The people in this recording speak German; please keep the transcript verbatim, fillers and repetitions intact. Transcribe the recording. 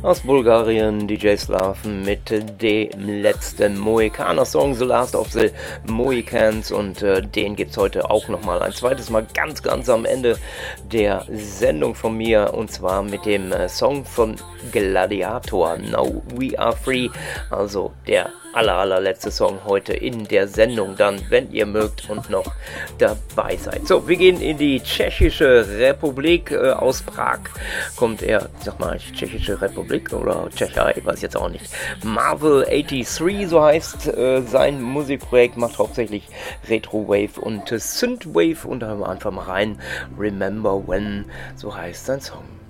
aus Bulgarien, D J Slav mit dem letzten Mohikaner-Song, The Last of the Mohicans, und äh, den gibt es heute auch nochmal ein zweites Mal ganz, ganz am Ende der Sendung von mir, und zwar mit dem äh, Song von Gladiator, Now We Are Free, also der aller, allerletzte Song heute in der Sendung dann, wenn ihr mögt und noch dabei seid. So, wir gehen in die Tschechische Republik. Äh, aus Prag kommt er, sag mal, Tschechische Republik oder Tschechei, weiß ich jetzt auch nicht. Marvel dreiundachtzig, so heißt äh, sein Musikprojekt, macht hauptsächlich Retro-Wave und äh, Synth-Wave, und da hören wir einfach mal rein. Remember When, so heißt sein Song.